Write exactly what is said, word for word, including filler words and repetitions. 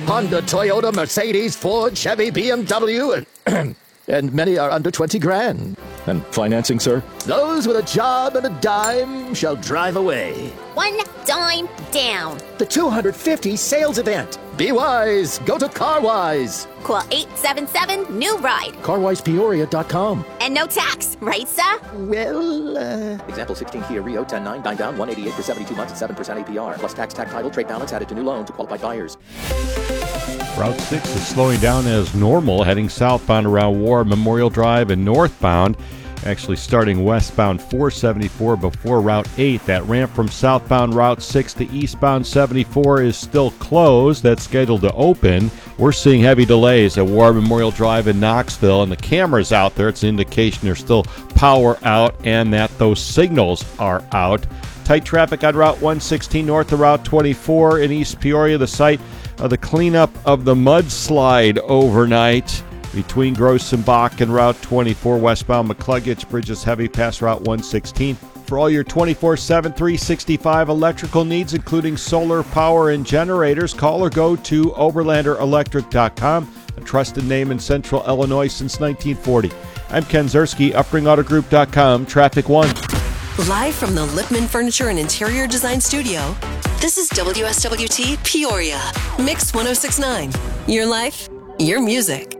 Honda, Toyota, Mercedes, Ford, Chevy, B M W, and, and many are under twenty grand. And financing, sir? Those with a job and a dime shall drive away. One dime down. The two hundred fifty sales event. Be wise. Go to CarWise. Call eight seven seven, new ride. car wise peoria dot com. And no tax, right, sir? Well, uh... Example sixteen Kia Rio, ten nine, nine down, one eighty-eight for seventy-two months at seven percent A P R. Plus tax, tax title, trade balance added to new loan to qualified buyers. Route six is slowing down as normal, heading southbound around War Memorial Drive and northbound. Actually starting westbound four seventy-four before Route eight. That ramp from southbound Route six to eastbound seventy-four is still closed. That's scheduled to open. We're seeing heavy delays at War Memorial Drive in Knoxville, and the cameras out there, it's an indication there's still power out and that those signals are out. Tight traffic on Route one sixteen north of Route twenty-four in East Peoria, the site of the cleanup of the mudslide overnight. Between Gross and Bach and Route twenty-four westbound McCluggage, bridges heavy past Route one sixteen. For all your twenty-four seven, three sixty-five electrical needs, including solar power and generators, call or go to Oberlander Electric dot com, a trusted name in Central Illinois since nineteen forty. I'm Ken Zerski, Upring Auto Group dot com, Traffic One. Live from the Lippman Furniture and Interior Design Studio, this is W S W T Peoria, Mix one oh six point nine. Your life, your music.